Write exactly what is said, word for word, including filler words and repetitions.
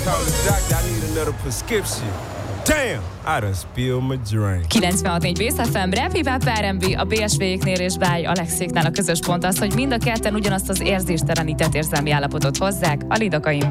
call the doctor, I need another prescription. Damn, I done spilled my drink. kilencvenhat négy Bész ef em, Rap, Hip Hop, er end bé, a bé es vé-éknél és Báj Alexéknál a közös pont az, hogy mind a ketten ugyanazt az érzéstelenített érzelmi állapotot hozzák, a lidakain